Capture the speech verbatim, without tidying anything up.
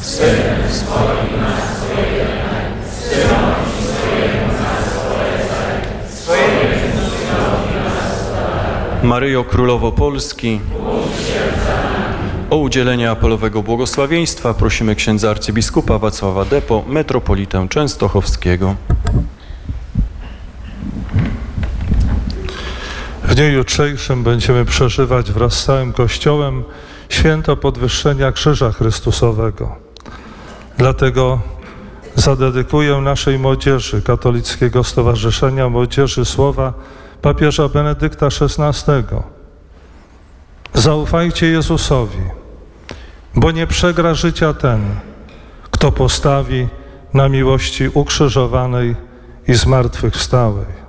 Synem swoim nas pojednaj, Synowi swojemu nas polecaj, swojemu Synowi nas polecaj. Maryjo Królowo Polski, o udzielenie apelowego błogosławieństwa prosimy księdza arcybiskupa Wacława Depo, metropolitę częstochowskiego. W dniu jutrzejszym będziemy przeżywać wraz z całym Kościołem święto podwyższenia Krzyża Chrystusowego. Dlatego zadedykuję naszej młodzieży Katolickiego Stowarzyszenia Młodzieży Słowa papieża Benedykta szesnastego. Zaufajcie Jezusowi, bo nie przegra życia ten, kto postawi na miłości ukrzyżowanej i zmartwychwstałej.